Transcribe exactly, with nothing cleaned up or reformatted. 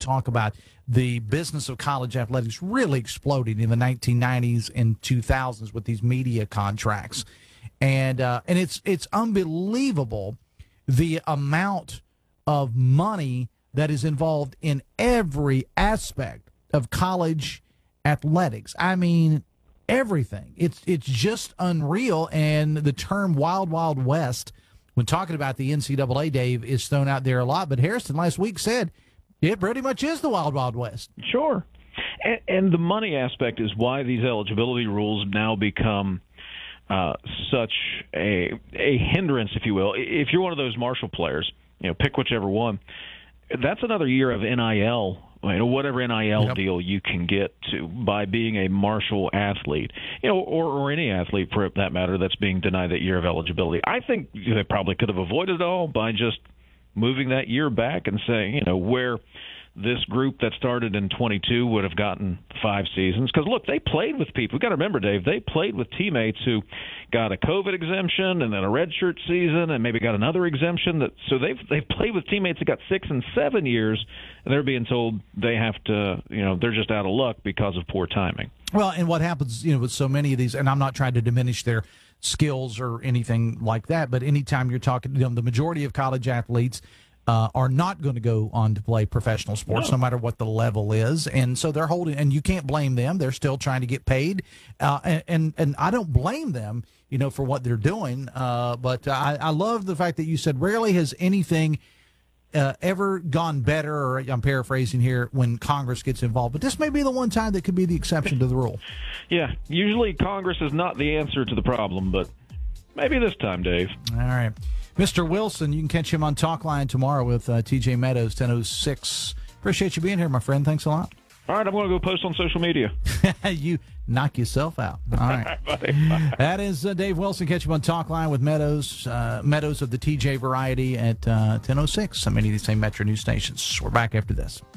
talk about the business of college athletics really exploding in the nineteen nineties and two thousands with these media contracts. And uh, and it's it's unbelievable the amount of money that is involved in every aspect of college athletics. I mean, everything. It's it's just unreal. And the term Wild Wild West, when talking about the N C double A, Dave, is thrown out there a lot. But Harrison last week said it pretty much is the Wild Wild West. Sure. And, and the money aspect is why these eligibility rules now become uh, such a a hindrance, if you will. If you're one of those Marshall players, you know, pick whichever one. That's another year of N I L, you know, whatever N I L yep. deal you can get to by being a Marshall athlete, you know, or, or any athlete for that matter that's being denied that year of eligibility. I think they probably could have avoided it all by just moving that year back and saying, you know, where this group that started in twenty-two would have gotten five seasons. Because, look, they played with people. We've got to remember, Dave, they played with teammates who got a COVID exemption and then a redshirt season and maybe got another exemption. That So they've they've played with teammates that got six and seven years, and they're being told they have to, you know, they're just out of luck because of poor timing. Well, and what happens, you know, with so many of these, and I'm not trying to diminish their skills or anything like that, but anytime you're talking, you know, the majority of college athletes Uh, are not going to go on to play professional sports, no. no matter what the level is, and so they're holding. And you can't blame them; they're still trying to get paid, uh, and, and and I don't blame them, you know, for what they're doing. Uh, but I, I love the fact that you said rarely has anything uh, ever gone better. Or I'm paraphrasing here when Congress gets involved, but this may be the one time that could be the exception to the rule. Yeah, usually Congress is not the answer to the problem, but maybe this time, Dave. All right. Mister Wilson, you can catch him on Talkline tomorrow with uh, T J Meadows, ten oh six. Appreciate you being here, my friend. Thanks a lot. All right, I'm going to go post on social media. You knock yourself out. All right. That is uh, Dave Wilson. Catch him on Talkline with Meadows, uh, Meadows of the T J variety at uh, ten oh six on many of these same Metro News stations. We're back after this.